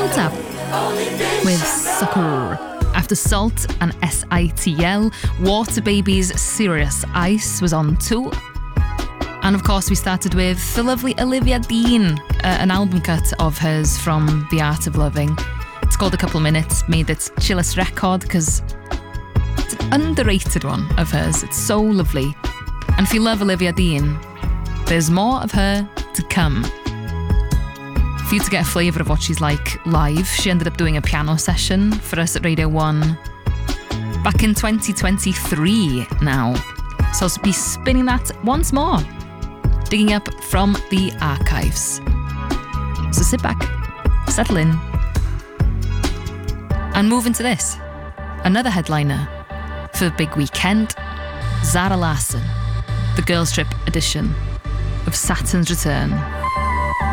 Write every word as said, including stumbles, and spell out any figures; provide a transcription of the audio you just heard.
Tap with Sucker. After Salt and S I T L, Water Babies' Serious Ice was on too. And of course we started with the lovely Olivia Dean, uh, an album cut of hers from The Art of Loving. It's called A Couple Minutes, made its chillest record because it's an underrated one of hers. It's so lovely. And if you love Olivia Dean, there's more of her to come. For you to get a flavour of what she's like live, she ended up doing a piano session for us at Radio one back in twenty twenty-three now. So I'll be spinning that once more, digging up from the archives. So sit back, settle in, and move into this. Another headliner for the big weekend, Zara Larsson, the Girls Trip edition of Saturn's Return.